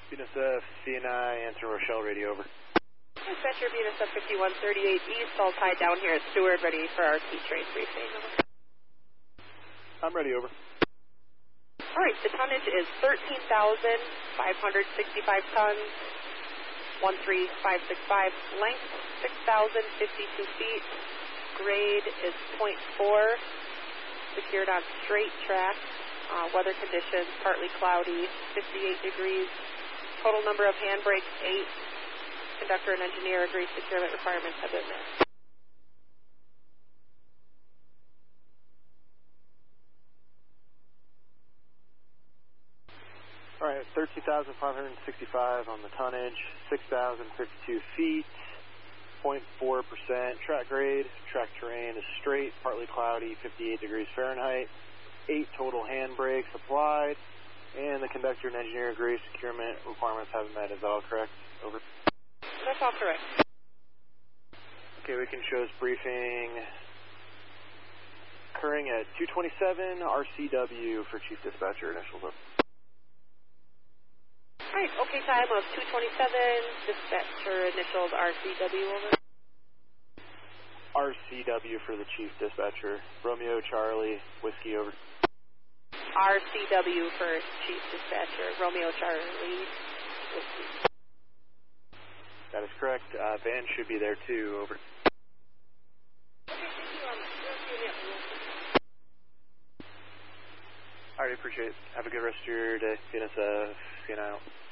BNSF, CNI, answer Rochelle, radio over. Dispatcher, BNSF 5138 East, all tied down here at Stewart, ready for our key trace briefing. I'm ready, over. All right, the tonnage is 13,565 tons, 13565, length 6,052 feet, grade is .4, secured on straight track, weather conditions partly cloudy, 58 degrees, total number of handbrakes 8, conductor and engineer agree securement requirements have been met. All right, 13,565 on the tonnage, 6,052 feet, 0.4% track grade. Track terrain is straight, partly cloudy, 58 degrees Fahrenheit. 8 total handbrakes applied, and the conductor and engineer agree securement requirements have been met. Is that all correct? Over. That's all correct. Okay, we can show us briefing occurring at 227 RCW for Chief Dispatcher, initials up. Alright, okay, time of 227, dispatcher initials RCW, over. RCW for the Chief Dispatcher, Romeo Charlie, Whiskey, over. RCW for Chief Dispatcher, Romeo Charlie, Whiskey. That is correct. Van should be there too, over. Okay, thank you. Alright, appreciate it. Have a good rest of your day. CNSF, CNI.